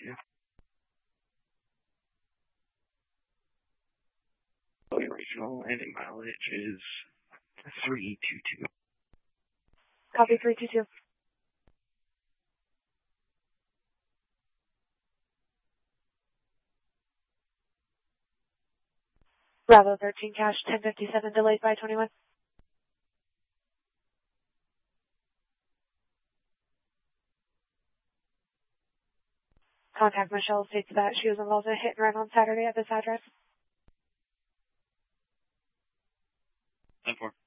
222. Regional landing mileage is 322. Copy 322. Bravo 13 cash 1057 delayed by 21. Contact Michelle states that she was involved in a hit and run on Saturday at this address. 10-4.